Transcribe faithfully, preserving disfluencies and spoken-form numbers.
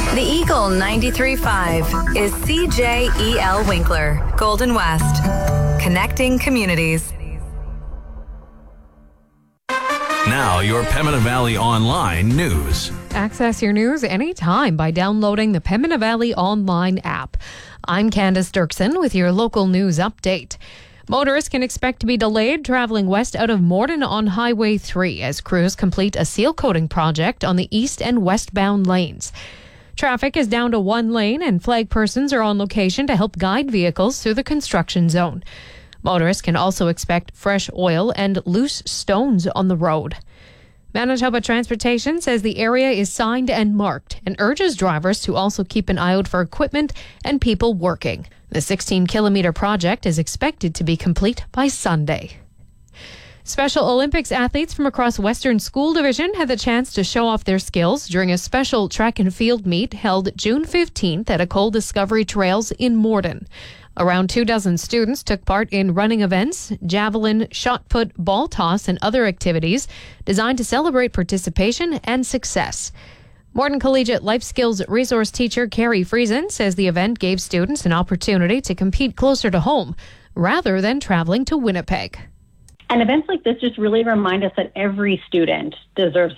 The Eagle ninety-three point five is C J E L Winkler, Golden West. Connecting communities. Now, your Pembina Valley Online news. Access your news anytime by downloading the Pembina Valley Online app. I'm Candace Dirksen with your local news update. Motorists can expect to be delayed traveling west out of Morden on Highway three as crews complete a seal coating project on the east and westbound lanes. Traffic is down to one lane and flag persons are on location to help guide vehicles through the construction zone. Motorists can also expect fresh oil and loose stones on the road. Manitoba Transportation says the area is signed and marked and urges drivers to also keep an eye out for equipment and people working. The sixteen kilometre project is expected to be complete by Sunday. Special Olympics athletes from across Western School Division had the chance to show off their skills during a special track and field meet held June fifteenth at Ecole Discovery Trails in Morden. Around two dozen students took part in running events, javelin, shot put, ball toss, and other activities designed to celebrate participation and success. Morden Collegiate Life Skills Resource Teacher Carrie Friesen says the event gave students an opportunity to compete closer to home rather than traveling to Winnipeg. And events like this just really remind us that every student deserves